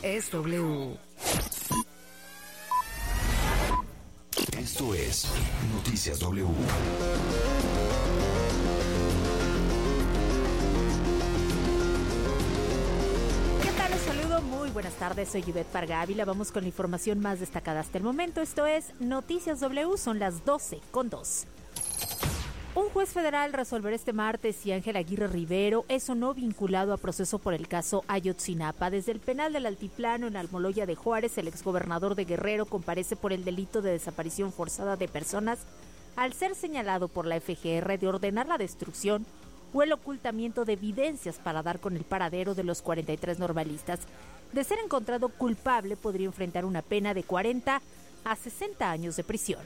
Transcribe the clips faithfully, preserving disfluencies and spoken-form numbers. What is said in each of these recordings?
es W. Esto es Noticias W. ¿Qué tal? Les saludo, muy buenas tardes, soy Ivette Parga Ávila. Vamos con la información más destacada hasta el momento. Esto es Noticias W, son las doce con dos. Un juez federal resolverá este martes si Ángel Aguirre Rivero es o no vinculado a proceso por el caso Ayotzinapa. Desde el penal del Altiplano en Almoloya de Juárez, el exgobernador de Guerrero comparece por el delito de desaparición forzada de personas al ser señalado por la F G R de ordenar la destrucción o el ocultamiento de evidencias para dar con el paradero de los cuarenta y tres normalistas. De ser encontrado culpable, podría enfrentar una pena de cuarenta a sesenta años de prisión.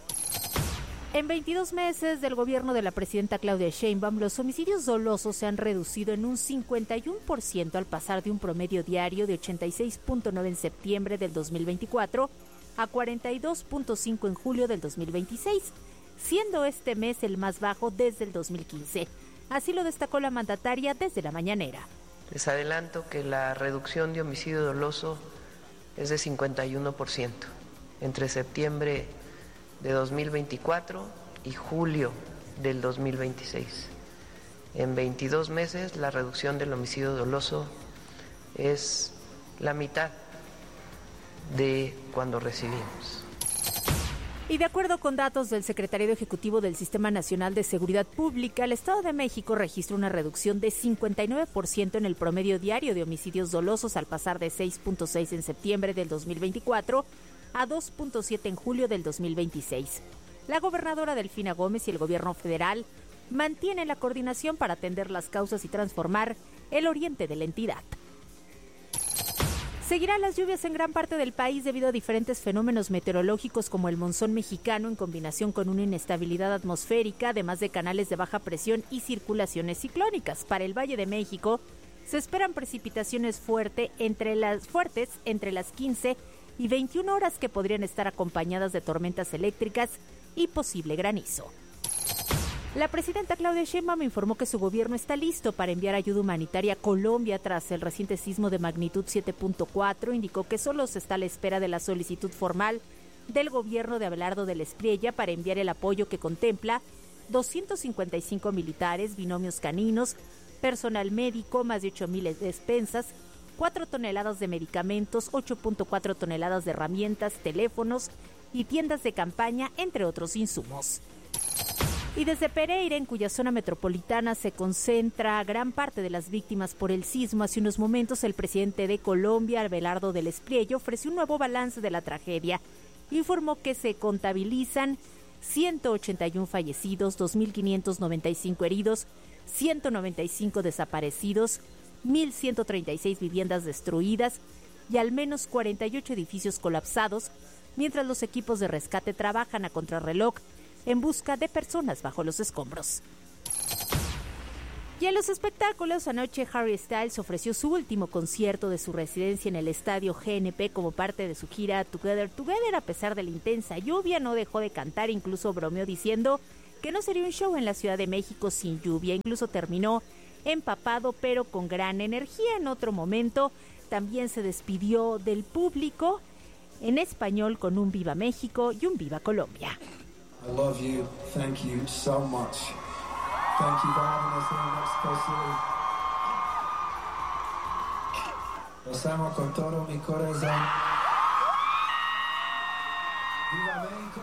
En veintidós meses del gobierno de la presidenta Claudia Sheinbaum, los homicidios dolosos se han reducido en un cincuenta y uno por ciento al pasar de un promedio diario de ochenta y seis punto nueve en septiembre del dos mil veinticuatro a cuarenta y dos punto cinco en julio del dos mil veintiséis, siendo este mes el más bajo desde el dos mil quince. Así lo destacó la mandataria desde la mañanera. Les adelanto que la reducción de homicidio doloso es de cincuenta y uno por ciento entre septiembre de dos mil veinticuatro y julio del dos mil veintiséis. En veintidós meses la reducción del homicidio doloso es la mitad de cuando recibimos. Y de acuerdo con datos del Secretariado Ejecutivo del Sistema Nacional de Seguridad Pública, el Estado de México registra una reducción de cincuenta y nueve por ciento en el promedio diario de homicidios dolosos al pasar de seis punto seis en septiembre del dos mil veinticuatro a dos punto siete en julio del dos mil veintiséis. La gobernadora Delfina Gómez y el gobierno federal mantienen la coordinación para atender las causas y transformar el oriente de la entidad. Seguirán las lluvias en gran parte del país debido a diferentes fenómenos meteorológicos como el monzón mexicano en combinación con una inestabilidad atmosférica, además de canales de baja presión y circulaciones ciclónicas. Para el Valle de México se esperan precipitaciones fuerte entre las, fuertes entre las quince y veintiuna horas que podrían estar acompañadas de tormentas eléctricas y posible granizo. La presidenta Claudia Sheinbaum informó que su gobierno está listo para enviar ayuda humanitaria a Colombia tras el reciente sismo de magnitud siete punto cuatro. Indicó que solo se está a la espera de la solicitud formal del gobierno de Abelardo del Espriella para enviar el apoyo que contempla doscientos cincuenta y cinco militares, binomios caninos, personal médico, más de ocho mil despensas, cuatro toneladas de medicamentos, ocho punto cuatro toneladas de herramientas, teléfonos y tiendas de campaña, entre otros insumos. Y desde Pereira, en cuya zona metropolitana se concentra gran parte de las víctimas por el sismo, hace unos momentos el presidente de Colombia, Abelardo del Espriella, ofreció un nuevo balance de la tragedia. Informó que se contabilizan ciento ochenta y uno fallecidos, dos mil quinientos noventa y cinco heridos, ciento noventa y cinco desaparecidos, mil ciento treinta y seis viviendas destruidas y al menos cuarenta y ocho edificios colapsados, mientras los equipos de rescate trabajan a contrarreloj en busca de personas bajo los escombros. Y en los espectáculos, anoche Harry Styles ofreció su último concierto de su residencia en el estadio G N P como parte de su gira Together Together. A pesar de la intensa lluvia, no dejó de cantar, incluso bromeó diciendo que no sería un show en la Ciudad de México sin lluvia. Incluso terminó empapado pero con gran energía. En otro momento también se despidió del público en español con un Viva México y un Viva Colombia. I love you. Thank you so much. Thank you for having us here in Mexico City. Los amo con todo mi corazón. Viva México.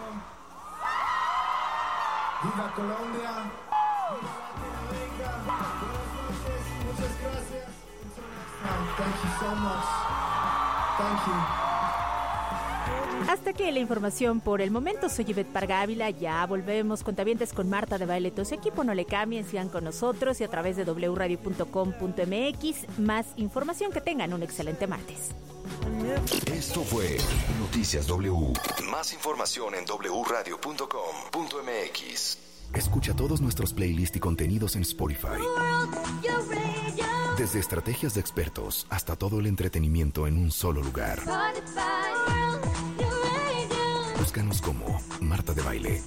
Viva Colombia. Viva Latinoamérica. Buenas noches. Muchas gracias. Until next time. Thank you so much. Thank you. Hasta aquí la información por el momento. Soy Ivette Parga Ávila. Ya volvemos cuentavientes con Marta de Baile. Todo su equipo, no le cambien, sigan con nosotros y a través de doble u radio punto com punto m x. Más información, que tengan un excelente martes. Esto fue Noticias W. Más información en doble u radio punto com punto m x. Escucha todos nuestros playlists y contenidos en Spotify. Desde estrategias de expertos hasta todo el entretenimiento en un solo lugar. Búscanos como Marta de Baile.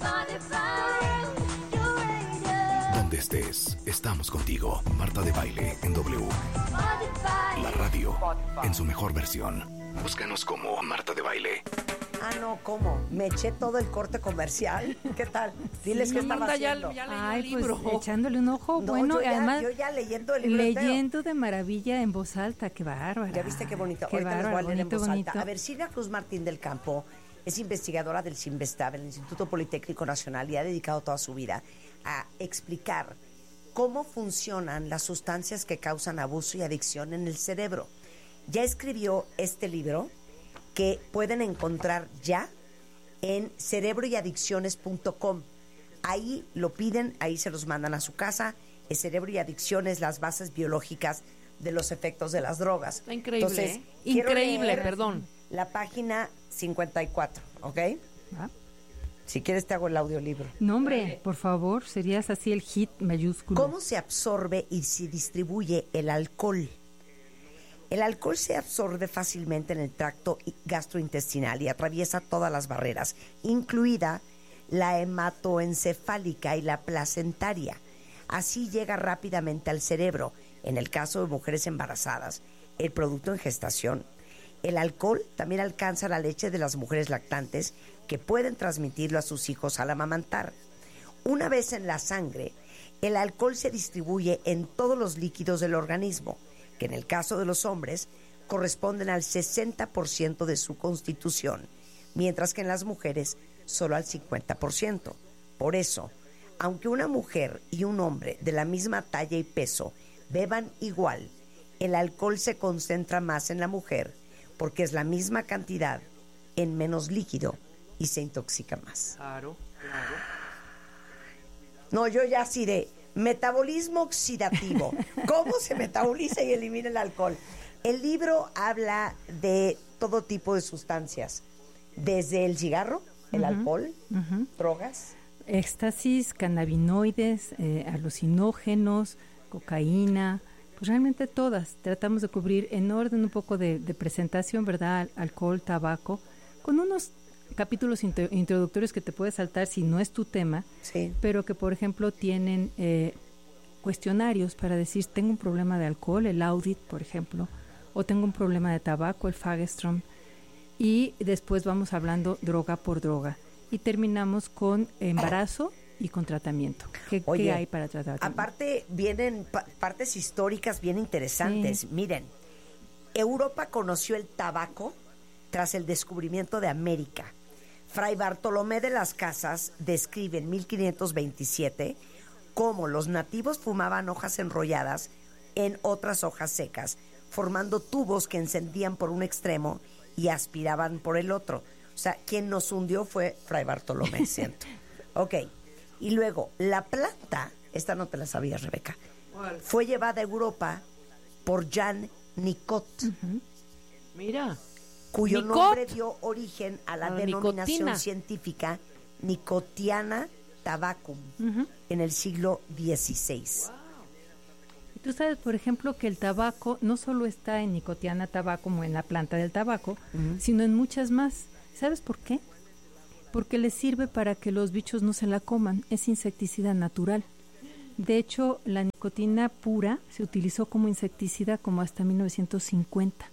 Donde estés, estamos contigo. Marta de Baile en W. La radio. en su mejor versión. Búscanos como Marta de Baile. Ah, no, ¿cómo? Me eché todo el corte comercial. ¿Qué tal? Diles Sí, qué estaba Amanda, ya- haciendo. ya leyó Ay, el libro. pues echándole un ojo, No, bueno, yo y ya- además yo ya leyendo el libro entero. leyendo de maravilla en voz alta, qué bárbara. Ya viste qué bonito. Qué Ahorita les voy a bárbara, leer en bonito, voz bonito. alta. A ver, Silvia Cruz Martín del Campo es investigadora del CINVESTAB, el Instituto Politécnico Nacional, y ha dedicado toda su vida a explicar cómo funcionan las sustancias que causan abuso y adicción en el cerebro. Ya escribió este libro que pueden encontrar ya en cerebro y adicciones punto com. Ahí lo piden, ahí se los mandan a su casa. Es Cerebro y Adicciones, las bases biológicas de los efectos de las drogas. Está increíble, Entonces, ¿eh? quiero Increíble, leer perdón. La página cincuenta y cuatro, ¿ok? ¿Ah? Si quieres te hago el audiolibro. No, hombre, por favor, serías así el hit mayúsculo. ¿Cómo se absorbe y se distribuye el alcohol? El alcohol se absorbe fácilmente en el tracto gastrointestinal y atraviesa todas las barreras, incluida la hematoencefálica y la placentaria. Así llega rápidamente al cerebro. En el caso de mujeres embarazadas, el producto en gestación. El alcohol también alcanza la leche de las mujeres lactantes, que pueden transmitirlo a sus hijos al amamantar. Una vez en la sangre, el alcohol se distribuye en todos los líquidos del organismo, que en el caso de los hombres corresponden al sesenta por ciento de su constitución, mientras que en las mujeres solo al cincuenta por ciento. Por eso, aunque una mujer y un hombre de la misma talla y peso beban igual, el alcohol se concentra más en la mujer porque es la misma cantidad en menos líquido y se intoxica más. Claro, claro. No, yo ya así de metabolismo oxidativo. ¿Cómo se metaboliza y elimina el alcohol? El libro habla de todo tipo de sustancias, desde el cigarro, el Ujú, alcohol, ujú. drogas. Éxtasis, cannabinoides, eh, alucinógenos, cocaína, pues realmente todas. Tratamos de cubrir en orden un poco de, de presentación, ¿verdad? Alcohol, tabaco, con unos capítulos intro- introductorios que te puedes saltar si no es tu tema, Sí. pero que por ejemplo tienen eh, cuestionarios para decir tengo un problema de alcohol, el audit por ejemplo, o tengo un problema de tabaco, el Fagerstrom, y después vamos hablando droga por droga y terminamos con embarazo y con tratamiento. ¿Qué, qué Oye, hay para tratar? Aparte vienen pa- partes históricas bien interesantes. Sí. Miren, Europa conoció el tabaco tras el descubrimiento de América. Fray Bartolomé de las Casas describe en mil quinientos veintisiete cómo los nativos fumaban hojas enrolladas en otras hojas secas, formando tubos que encendían por un extremo y aspiraban por el otro. O sea, quien nos hundió fue Fray Bartolomé, siento. Ok. Y luego, la planta, esta no te la sabías, Rebeca, ¿Cuál? fue llevada a Europa por Jean Nicot, Mira. cuyo Nicot. nombre dio origen a la A la denominación nicotina. científica Nicotiana tabacum Ujú. en el siglo dieciséis. Y tú sabes, por ejemplo, que el tabaco no solo está en Nicotiana tabaco como en la planta del tabaco, sino en muchas más. ¿Sabes por qué? Porque le sirve para que los bichos no se la coman. Es insecticida natural. De hecho, la nicotina pura se utilizó como insecticida como hasta mil novecientos cincuenta.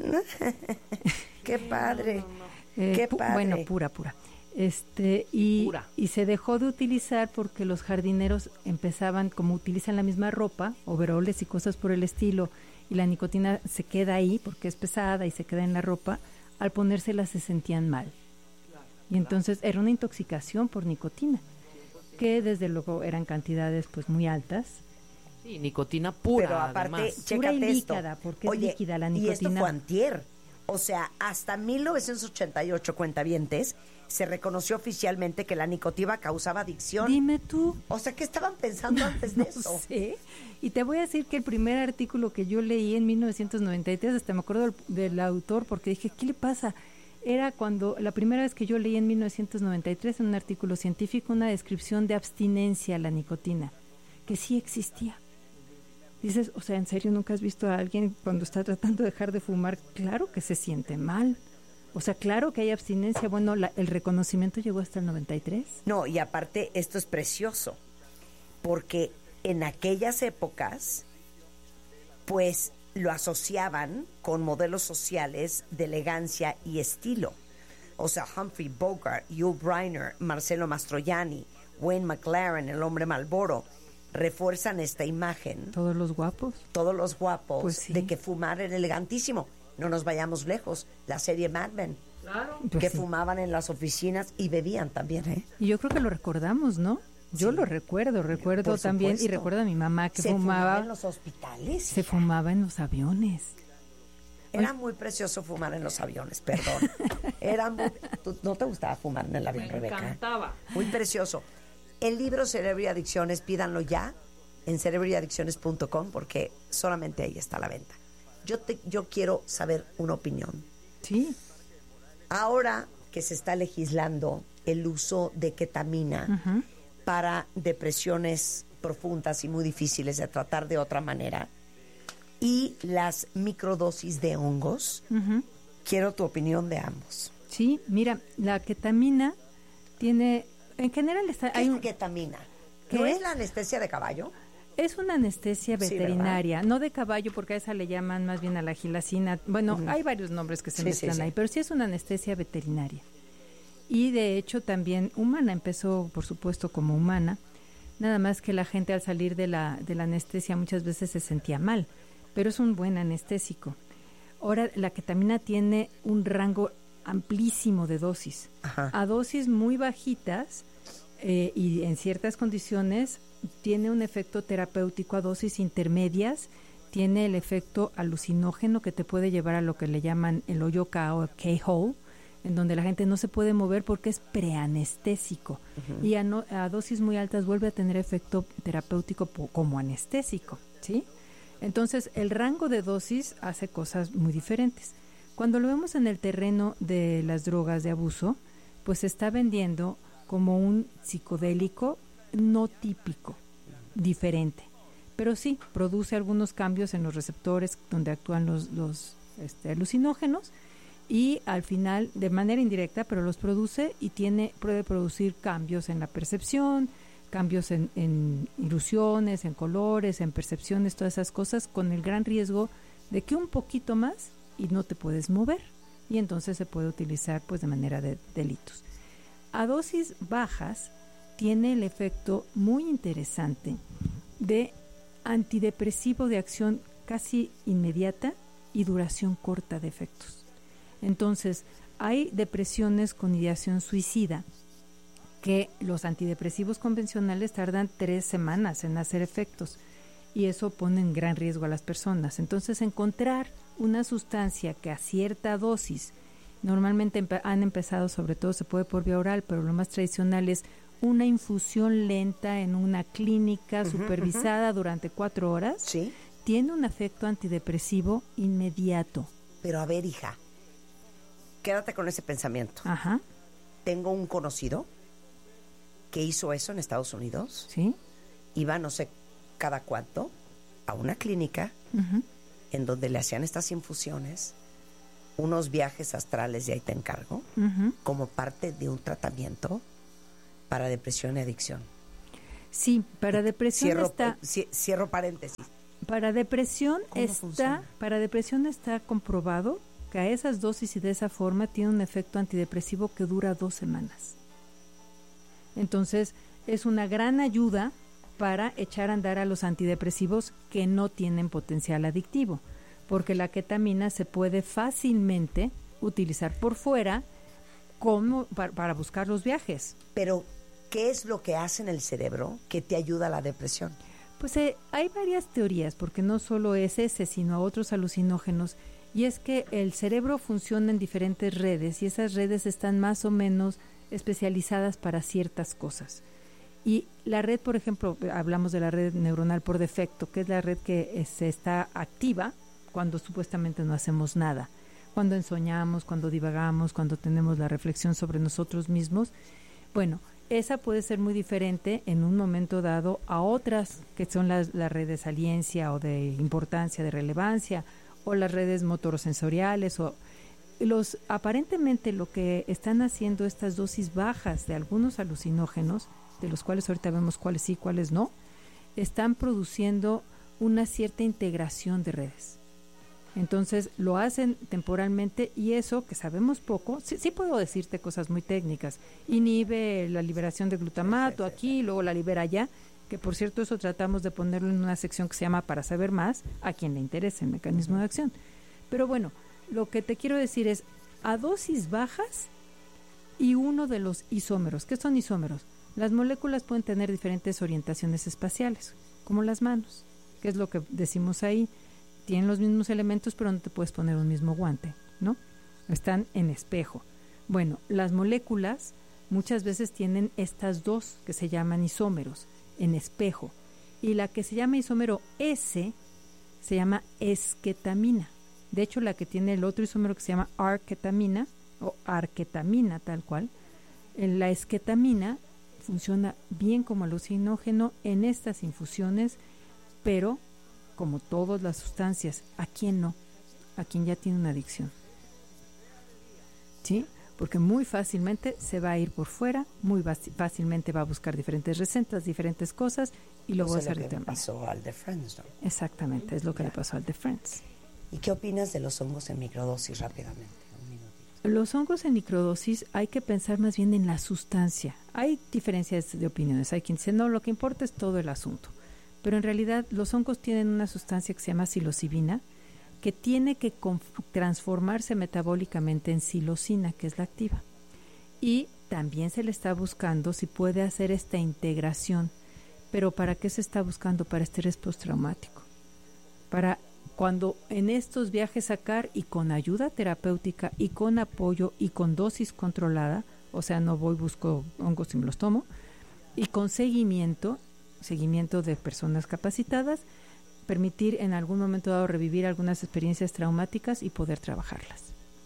¡Qué padre! Eh, ¡Qué pu- padre! Bueno, pura, pura. Este, y, Pura. y se dejó de utilizar porque los jardineros empezaban, como utilizan la misma ropa, overoles y cosas por el estilo, y la nicotina se queda ahí porque es pesada y se queda en la ropa, al ponérsela se sentían mal. Y entonces era una intoxicación por nicotina, que desde luego eran cantidades pues muy altas. Sí, nicotina pura, Pero aparte, además. Pura chécate y esto. líquida, porque es Oye, líquida la y esto nicotina. fue antier. O sea, hasta mil novecientos ochenta y ocho, cuentavientes, se reconoció oficialmente que la nicotina causaba adicción. Dime tú. O sea, ¿qué estaban pensando antes de No eso? sé. Y te voy a decir que el primer artículo que yo leí en mil novecientos noventa y tres, hasta me acuerdo del, del autor, porque dije, ¿qué le pasa? Era cuando, la primera vez que yo leí en mil novecientos noventa y tres, en un artículo científico, una descripción de abstinencia a la nicotina, que sí existía. Dices, o sea, ¿en serio nunca has visto a alguien cuando está tratando de dejar de fumar? Claro que se siente mal. O sea, claro que hay abstinencia. Bueno, la- el reconocimiento llegó hasta el noventa y tres. No, y aparte esto es precioso, porque en aquellas épocas, pues lo asociaban con modelos sociales de elegancia y estilo. O sea, Humphrey Bogart, Yul Brynner, Marcello Mastroianni, Wayne McLaren, el hombre Marlboro, refuerzan esta imagen. Todos los guapos. Todos los guapos, Pues sí. de que fumar era elegantísimo. No nos vayamos lejos. La serie Mad Men, Claro. Pues que sí. fumaban en las oficinas y bebían también, ¿eh? Y yo creo que lo recordamos, ¿no? Yo Sí. lo recuerdo, recuerdo Por también, y supuesto. recuerdo a mi mamá que Se fumaba fumaba, en los hospitales. se fumaba en los aviones. Era muy precioso fumar en los aviones, perdón. Era muy... ¿Tú- ¿No te gustaba fumar en el avión, Me Rebeca? encantaba. Muy precioso. El libro Cerebro y Adicciones, pídanlo ya en cerebro y adicciones punto com porque solamente ahí está a la venta. Yo, te, yo quiero saber una opinión. Sí. Ahora que se está legislando el uso de ketamina Ujú. para depresiones profundas y muy difíciles de tratar de otra manera, y las microdosis de hongos, Ujú. quiero tu opinión de ambos. Sí, mira, la ketamina tiene, en general está, ¿Qué hay es un, ketamina? ¿Qué? ¿No es la anestesia de caballo? es una anestesia Sí, veterinaria, no de caballo porque a esa le llaman más bien a la gilacina. Bueno, Ujú. hay varios nombres que se Sí, mezclan sí, sí. ahí, pero sí es una anestesia veterinaria. Y de hecho también humana, empezó por supuesto como humana, nada más que la gente al salir de la, de la anestesia muchas veces se sentía mal, pero es un buen anestésico. Ahora, la ketamina tiene un rango amplísimo de dosis. Ajá. A dosis muy bajitas eh, y en ciertas condiciones tiene un efecto terapéutico. A dosis intermedias tiene el efecto alucinógeno que te puede llevar a lo que le llaman el hoyo K o K-hole, en donde la gente no se puede mover porque es preanestésico. Uh-huh. Y a, no, a dosis muy altas vuelve a tener efecto terapéutico po- como anestésico, ¿sí? Entonces, el rango de dosis hace cosas muy diferentes. Cuando lo vemos en el terreno de las drogas de abuso, pues se está vendiendo como un psicodélico no típico, diferente. Pero sí, produce algunos cambios en los receptores donde actúan los, los este, alucinógenos, y al final, de manera indirecta, pero los produce y tiene puede producir cambios en la percepción, cambios en, en ilusiones, en colores, en percepciones, todas esas cosas, con el gran riesgo de que un poquito más y no te puedes mover, y entonces se puede utilizar pues de manera de delitos. A dosis bajas tiene el efecto muy interesante de antidepresivo de acción casi inmediata y duración corta de efectos. Entonces, hay depresiones con ideación suicida que los antidepresivos convencionales tardan tres semanas en hacer efectos, y eso pone en gran riesgo a las personas. Entonces, encontrar una sustancia que a cierta dosis, normalmente empe- han empezado, sobre todo se puede por vía oral, pero lo más tradicional es una infusión lenta en una clínica Uh-huh, supervisada uh-huh. durante cuatro horas, sí, tiene un efecto antidepresivo inmediato. Pero a ver, hija, quédate con ese pensamiento. Ajá. Tengo un conocido que hizo eso en Estados Unidos. Sí. Iba, no sé cada cuánto, a una clínica Uh-huh. en donde le hacían estas infusiones, unos viajes astrales, de ahí te encargo, Uh-huh. como parte de un tratamiento para depresión y adicción. Sí, para depresión Cierro, está... ci- cierro paréntesis. Para depresión ¿Cómo está, funciona? para depresión está comprobado que a esas dosis y de esa forma tiene un efecto antidepresivo que dura dos semanas. Entonces, es una gran ayuda para echar a andar a los antidepresivos que no tienen potencial adictivo, porque la ketamina se puede fácilmente utilizar por fuera como para, para buscar los viajes. Pero, ¿qué es lo que hace en el cerebro que te ayuda a la depresión? Pues eh, hay varias teorías, porque no solo es ese, sino otros alucinógenos, y es que el cerebro funciona en diferentes redes, y esas redes están más o menos especializadas para ciertas cosas. Y la red, por ejemplo, hablamos de la red neuronal por defecto, que es la red que eh, se está activa cuando supuestamente no hacemos nada, cuando ensoñamos, cuando divagamos, cuando tenemos la reflexión sobre nosotros mismos. Bueno, esa puede ser muy diferente en un momento dado a otras que son las, las redes de saliencia o de importancia, de relevancia, o las redes motorosensoriales, o los aparentemente lo que están haciendo estas dosis bajas de algunos alucinógenos, de los cuales ahorita vemos cuáles sí, cuáles no, están produciendo una cierta integración de redes. Entonces lo hacen temporalmente y eso, que sabemos poco, sí, sí puedo decirte cosas muy técnicas, inhibe la liberación de glutamato aquí y luego la libera allá, que por cierto eso tratamos de ponerlo en una sección que se llama Para saber más, a quien le interese el mecanismo de acción. Pero bueno, lo que te quiero decir es, a dosis bajas y uno de los isómeros. ¿Qué son isómeros? Las moléculas pueden tener diferentes orientaciones espaciales, como las manos, que es lo que decimos ahí. Tienen los mismos elementos, pero no te puedes poner un mismo guante, ¿no? Están en espejo. Bueno, las moléculas muchas veces tienen estas dos que se llaman isómeros, en espejo. Y la que se llama isómero S se llama esquetamina. De hecho, la que tiene el otro isómero que se llama arketamina, o arketamina tal cual, en la esquetamina funciona bien como alucinógeno en estas infusiones, pero como todas las sustancias, ¿a quién no? A quien ya tiene una adicción. ¿Sí? Porque muy fácilmente se va a ir por fuera, muy fácilmente va a buscar diferentes recetas, diferentes cosas y lo va a hacer de lo que le pasó al de Friends, ¿no? Exactamente, es lo que le pasó al de Friends. ¿Y qué opinas de los hongos en microdosis rápidamente? Un minutito. Los hongos en microdosis hay que pensar más bien en la sustancia. Hay diferencias de opiniones. Hay quien dice, no, lo que importa es todo el asunto. Pero en realidad los hongos tienen una sustancia que se llama psilocibina, que tiene que transformarse metabólicamente en psilocina, que es la activa. Y también se le está buscando si puede hacer esta integración. ¿Pero para qué se está buscando? Para estrés postraumático. Para cuando en estos viajes sacar y con ayuda terapéutica y con apoyo y con dosis controlada, o sea, no voy, busco hongos y me los tomo, y con seguimiento, seguimiento de personas capacitadas, permitir en algún momento dado revivir algunas experiencias traumáticas y poder trabajarlas.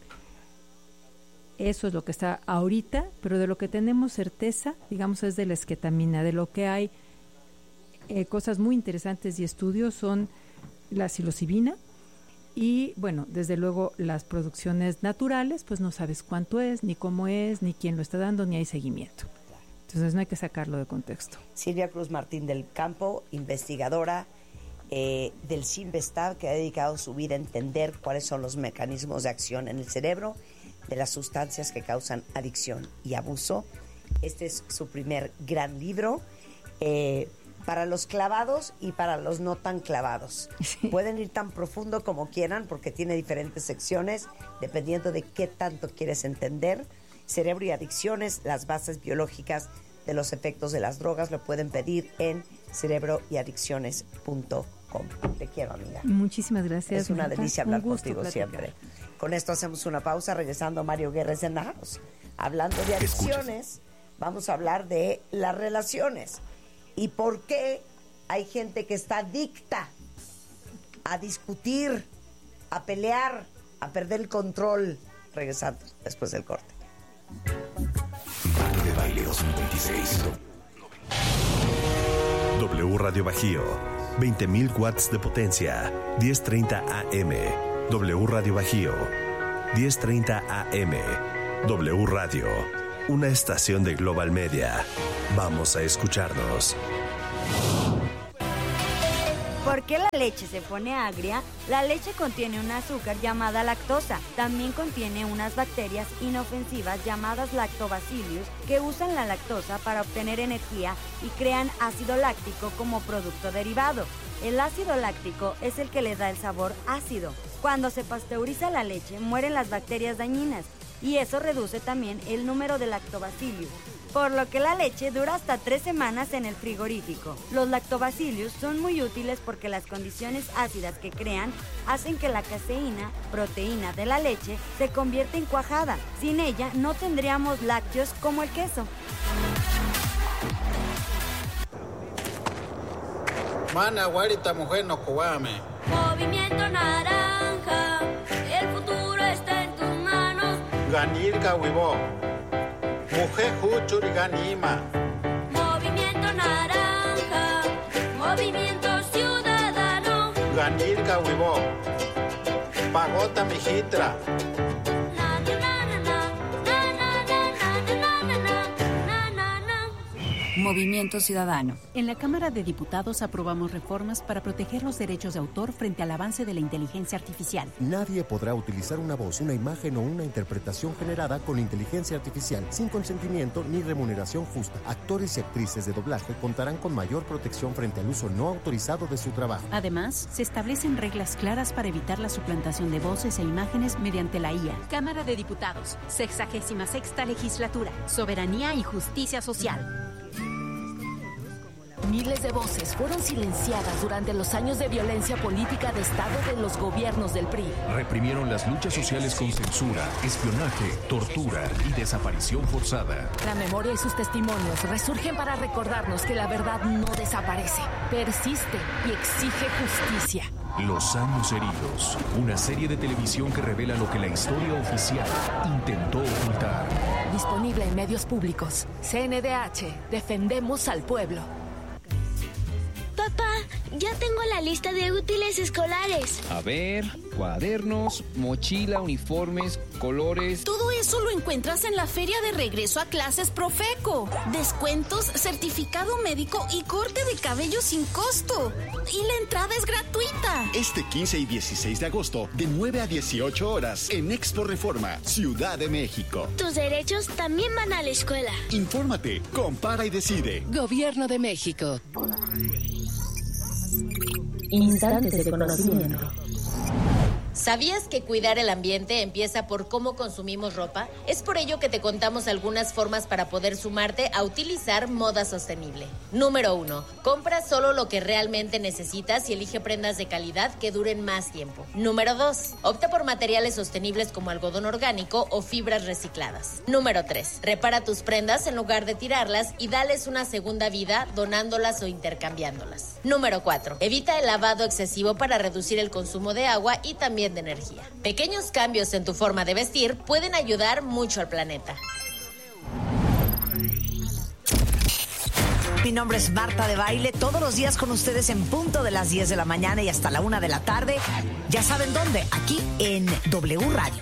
Eso es lo que está ahorita, pero de lo que tenemos certeza, digamos, es de la esquetamina. De lo que hay eh, cosas muy interesantes y estudios son la psilocibina y, bueno, desde luego las producciones naturales, pues no sabes cuánto es, ni cómo es, ni quién lo está dando, ni hay seguimiento. Entonces no hay que sacarlo de contexto. Silvia Cruz Martín del Campo, investigadora eh, del CIMBESTAB, que ha dedicado su vida a entender cuáles son los mecanismos de acción en el cerebro de las sustancias que causan adicción y abuso. Este es su primer gran libro, eh, para los clavados y para los no tan clavados. Sí. Pueden ir tan profundo como quieran porque tiene diferentes secciones dependiendo de qué tanto quieres entender. Cerebro y adicciones, las bases biológicas de los efectos de las drogas, lo pueden pedir en cerebro y adicciones punto com. Te quiero, amiga. Muchísimas gracias. Es una Marta. delicia hablar Un gusto contigo platicar. siempre. Con esto hacemos una pausa, regresando Mario Guerres en la house. Hablando de adicciones, Escuchas. Vamos a hablar de las relaciones y por qué hay gente que está adicta a discutir, a pelear, a perder el control. Regresando después del corte. Marta de Baile dos mil veintiséis. W Radio Bajío, veinte mil watts de potencia, diez treinta A M. W Radio Bajío, diez treinta A M. W Radio, una estación de Global Media. Vamos a escucharnos. ¿Por qué la leche se pone agria? La leche contiene un azúcar llamada lactosa. También contiene unas bacterias inofensivas llamadas lactobacillus que usan la lactosa para obtener energía y crean ácido láctico como producto derivado. El ácido láctico es el que le da el sabor ácido. Cuando se pasteuriza la leche, mueren las bacterias dañinas y eso reduce también el número de lactobacillus, por lo que la leche dura hasta tres semanas en el frigorífico. Los lactobacillus son muy útiles porque las condiciones ácidas que crean hacen que la caseína, proteína de la leche, se convierta en cuajada. Sin ella no tendríamos lácteos como el queso. Mana, guarita, mujer, no cubame. Movimiento naranja, el futuro está en tus manos. Ganirga, huivo. Mujer Huchuri Ganima. Movimiento naranja, movimiento ciudadano. Ganirga Huivo. Pagota Mijitra. Movimiento Ciudadano. En la Cámara de Diputados aprobamos reformas para proteger los derechos de autor frente al avance de la inteligencia artificial. Nadie podrá utilizar una voz, una imagen o una interpretación generada con inteligencia artificial sin consentimiento ni remuneración justa. Actores y actrices de doblaje contarán con mayor protección frente al uso no autorizado de su trabajo. Además, se establecen reglas claras para evitar la suplantación de voces e imágenes mediante la I A. Cámara de Diputados, sexagésima sexta legislatura, soberanía y justicia social. Miles de voces fueron silenciadas durante los años de violencia política de Estado de los gobiernos del P R I. Reprimieron las luchas sociales con censura, espionaje, tortura y desaparición forzada. La memoria y sus testimonios resurgen para recordarnos que la verdad no desaparece, persiste y exige justicia. Los años heridos, una serie de televisión que revela lo que la historia oficial intentó ocultar. Disponible en medios públicos. C N D H, defendemos al pueblo. Papá, ya tengo la lista de útiles escolares. A ver, cuadernos, mochila, uniformes, colores. Todo eso lo encuentras en la feria de regreso a clases Profeco. Descuentos, certificado médico y corte de cabello sin costo. Y la entrada es gratuita. Este quince y dieciséis de agosto, de nueve a dieciocho horas, en Expo Reforma, Ciudad de México. Tus derechos también van a la escuela. Infórmate, compara y decide. Gobierno de México. Instantes de conocimiento. ¿Sabías que cuidar el ambiente empieza por cómo consumimos ropa? Es por ello que te contamos algunas formas para poder sumarte a utilizar moda sostenible. Número uno. Compra solo lo que realmente necesitas y elige prendas de calidad que duren más tiempo. Número dos. Opta por materiales sostenibles como algodón orgánico o fibras recicladas. Número tres. Repara tus prendas en lugar de tirarlas y dales una segunda vida donándolas o intercambiándolas. Número cuatro. Evita el lavado excesivo para reducir el consumo de agua y también de energía. Pequeños cambios en tu forma de vestir pueden ayudar mucho al planeta. Mi nombre es Marta de Baile, todos los días con ustedes en punto de las diez de la mañana y hasta la una de la tarde. Ya saben dónde, aquí en W Radio.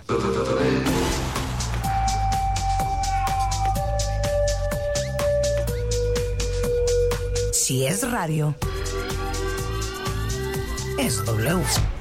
Si es radio, es W.